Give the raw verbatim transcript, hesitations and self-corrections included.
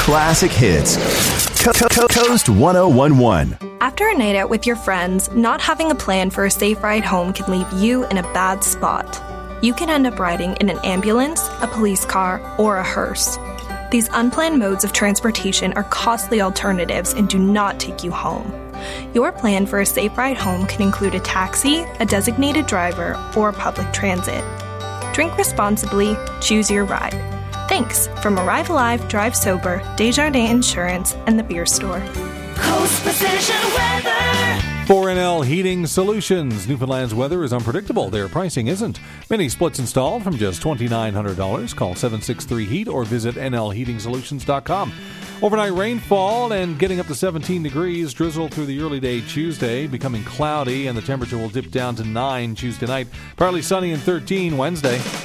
classic hits. Co- Co- Co- Coast ten eleven. After a night out with your friends, not having a plan for a safe ride home can leave you in a bad spot. You can end up riding in an ambulance, a police car, or a hearse. These unplanned modes of transportation are costly alternatives and do not take you home. Your plan for a safe ride home can include a taxi, a designated driver, or public transit. Drink responsibly, choose your ride. Thanks from Arrive Alive, Drive Sober, Desjardins Insurance, and the Beer Store. Coast Precision Weather. For N L Heating Solutions, Newfoundland's weather is unpredictable. Their pricing isn't. Mini splits installed from just two thousand nine hundred dollars. Call seven six three heat or visit N L heating solutions dot com. Overnight rainfall and getting up to seventeen degrees. Drizzle through the early day Tuesday, becoming cloudy, and the temperature will dip down to nine Tuesday night. Partly sunny and thirteen Wednesday.